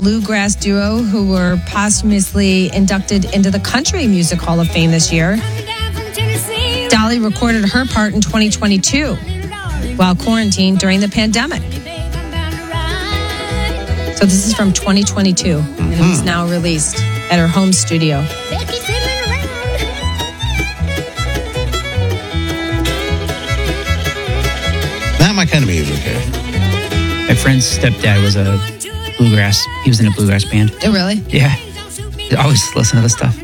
bluegrass duo who were posthumously inducted into the Country Music Hall of Fame this year. Dolly recorded her part in 2022 while quarantined during the pandemic. So this is from 2022, and it was now released at her home studio. Not my kind of music. My friend's stepdad was he was in a bluegrass band. Oh, really? Yeah. I always listen to this stuff.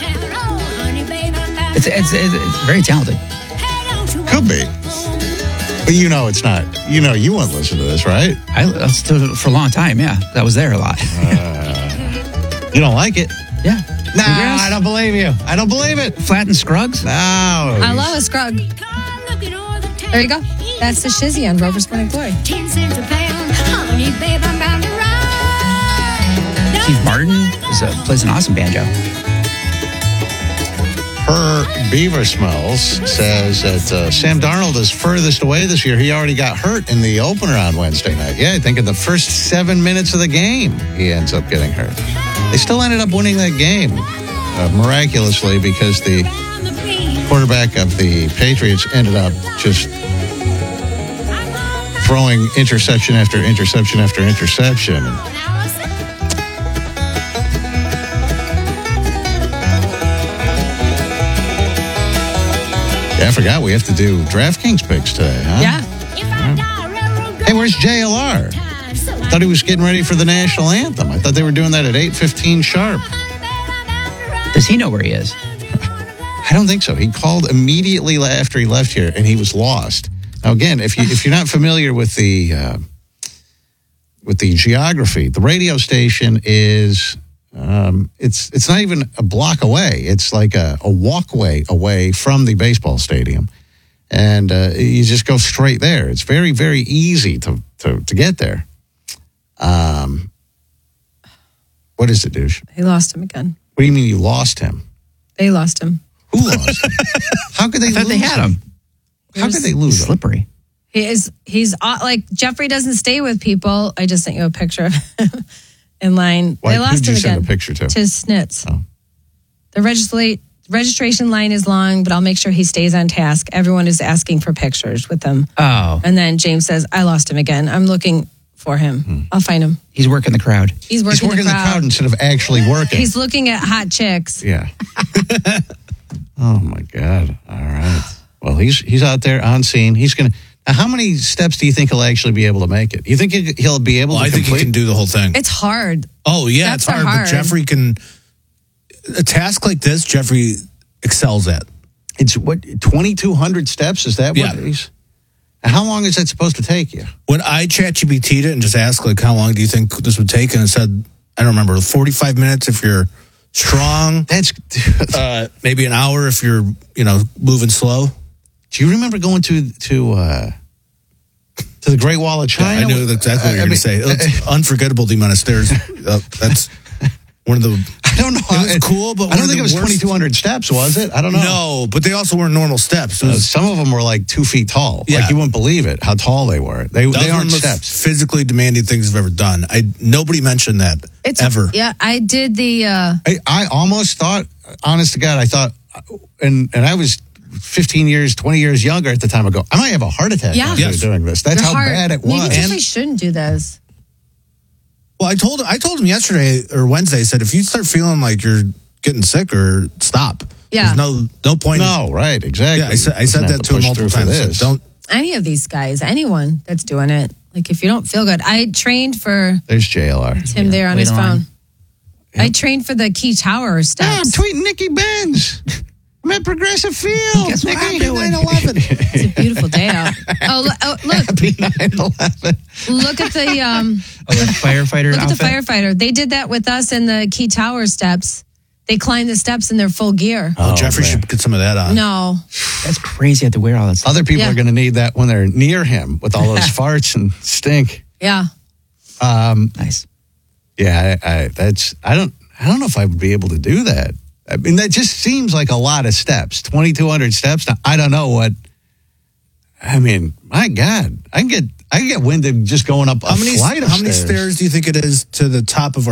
It's very talented. Could be. But it's not. You won't listen to this, right? I listened to it for a long time, yeah. I was there a lot. You don't like it? Yeah. No, I don't believe you. I don't believe it. Flat and Scruggs? No. I love a Scrug. There you go. That's the Shizzy on Rover's Morning Glory. Keith Martin plays an awesome banjo. Her Beaver Smells says that Sam Darnold is furthest away this year. He already got hurt in the opener on Wednesday night. Yeah, I think in the first 7 minutes of the game, he ends up getting hurt. They still ended up winning that game miraculously because the quarterback of the Patriots ended up just throwing interception after interception after interception. Yeah, I forgot we have to do DraftKings picks today, huh? Yeah. Hey, where's JLR? Thought he was getting ready for the national anthem. I thought they were doing that at 8:15 sharp. Does he know where he is? I don't think so. He called immediately after he left here, and he was lost. Now, again, if you're not familiar with the geography, the radio station is it's not even a block away. It's like a walkway away from the baseball stadium, and you just go straight there. It's very, very easy to get there. What is it, douche? They lost him again. What do you mean you lost him? They lost him. Who lost him? How could they lose they had him? How could they lose him? Slippery. He's like Jeffrey doesn't stay with people. I just sent you a picture of him in line. Why, they lost who'd you him again. send a picture to? To Snitz. Oh. The registration line is long, but I'll make sure he stays on task. Everyone is asking for pictures with him. Oh. And then James says, I lost him again. I'm looking for him. I'll find him. He's working the crowd. He's working the crowd instead of actually working. He's looking at hot chicks. Yeah. Oh, my God. All right. Well, he's out there on scene. He's going to... How many steps do you think he'll actually be able to make it? You think he'll be able to I think he can do the whole thing. It's hard. Oh, yeah, Steps it's hard, are hard. but Jeffrey can... A task like this, Jeffrey excels at. It's what, 2,200 steps? Is that what Yeah. it is? How long is that supposed to take you? When I ChatGPT'd it and just asked, like, how long do you think this would take? And it said, I don't remember, 45 minutes if you're strong. That's... Maybe an hour if you're, moving slow. Do you remember going to the Great Wall of China? Yeah, I knew exactly what you were going to say. It's unforgettable, the amount of stairs. That's one of the... I don't know. It was cool, but I don't think it was 2,200 steps, was it? I don't know. No, but they also weren't normal steps. Some of them were like 2 feet tall. Yeah. Like you wouldn't believe it, how tall they were. They aren't steps. Physically demanding things I've ever done. Nobody mentioned that ever. Yeah, I did the... I almost thought, honest to God, I thought, and I was 15 years, 20 years younger at the time. I go, I might have a heart attack after doing this. That's how bad it was. Maybe Jeffrey shouldn't do this. Well, I told him yesterday or Wednesday, I said, if you start feeling like you're getting sick or stop. Yeah. There's no point. No, right, exactly. Yeah, I said that to him multiple times. I said, don't. Any of these guys, anyone that's doing it, like if you don't feel good. I trained for... There's JLR. It's him there on his phone. Yep. I trained for the Key Tower steps. Yeah, I'm tweeting Nikki Benz. I'm at Progressive Field. Guess what I'm doing? 9/11. It's a beautiful day out. Look. Happy 9/11. Look at the... the firefighter Look outfit? at the firefighter. They did that with us in the Key Tower steps. They climbed the steps in their full gear. Oh, Jeffrey should get some of that on. No. That's crazy. I have to wear all that stuff. Other people are going to need that when they're near him with all those farts and stink. Yeah. Nice. Yeah, I don't know if I would be able to do that. I mean, that just seems like a lot of steps. 2,200 steps. Now, I don't know what. I mean, my God, I can get winded just going up a flight of stairs. How many stairs do you think it is to the top of